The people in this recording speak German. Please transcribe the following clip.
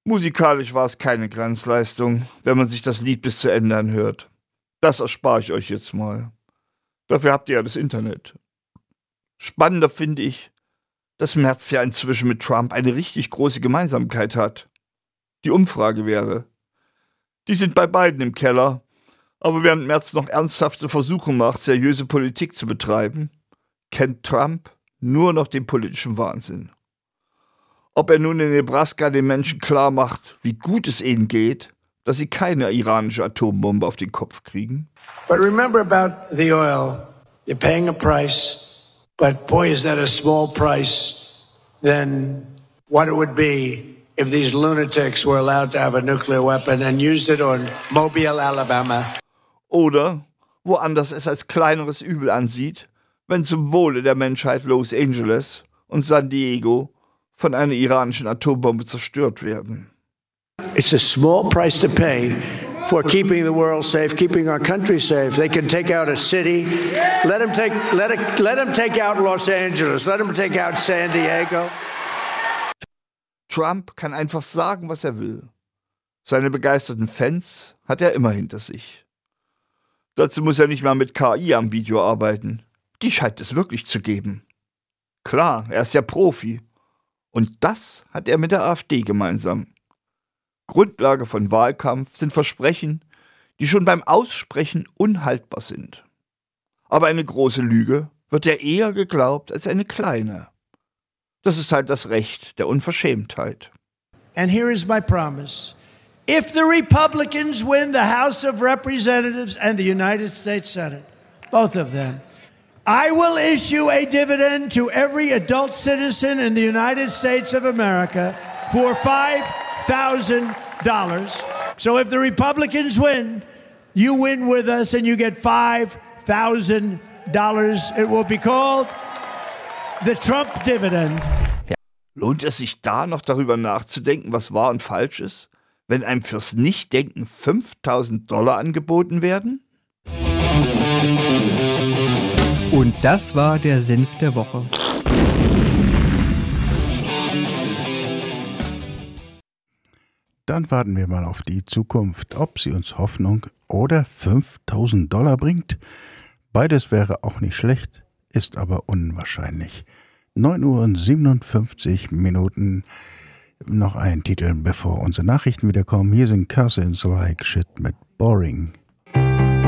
Musikalisch war es keine Glanzleistung, wenn man sich das Lied bis zu Ende anhört. Das erspare ich euch jetzt mal. Dafür habt ihr ja das Internet. Spannender finde ich, dass Merz ja inzwischen mit Trump eine richtig große Gemeinsamkeit hat. Die Umfrage wäre: Die sind bei beiden im Keller, aber während Merz noch ernsthafte Versuche macht, seriöse Politik zu betreiben, kennt Trump nur noch den politischen Wahnsinn. Ob er nun in Nebraska den Menschen klar macht, wie gut es ihnen geht, dass sie keine iranische Atombombe auf den Kopf kriegen. But remember about the oil. You're paying a price, but boy, is that a small price than what it would be if these lunatics were allowed to have a nuclear weapon and used it on Mobile, Alabama. Oder woanders es als kleineres Übel ansieht, wenn zum Wohle der Menschheit Los Angeles und San Diego von einer iranischen Atombombe zerstört werden. It's a small price to pay for keeping the world safe, keeping our country safe. They can take out a city. Let them take out Los Angeles. Let them take out San Diego. Trump kann einfach sagen, was er will. Seine begeisterten Fans hat er immer hinter sich. Dazu muss er nicht mal mit KI am Video arbeiten. Die scheint es wirklich zu geben. Klar, er ist ja Profi. Und das hat er mit der AfD gemeinsam. Grundlage von Wahlkampf sind Versprechen, die schon beim Aussprechen unhaltbar sind. Aber eine große Lüge wird ja eher geglaubt als eine kleine. Das ist halt das Recht der Unverschämtheit. And here is my promise. If the Republicans win the House of Representatives and the United States Senate, both of them, I will issue a dividend to every adult citizen in the United States of America for $5,000. So if the Republicans win, you win with us and you get $5,000. It will be called the Trump Dividend. Lohnt es sich da noch darüber nachzudenken, was wahr und falsch ist, wenn einem fürs Nichtdenken $5.000 angeboten werden? Und das war der Senf der Woche. Dann warten wir mal auf die Zukunft, ob sie uns Hoffnung oder $5.000 bringt. Beides wäre auch nicht schlecht, ist aber unwahrscheinlich. 9:57 noch ein Titel, bevor unsere Nachrichten wieder kommen. Hier sind Cousins Like Shit mit Boring.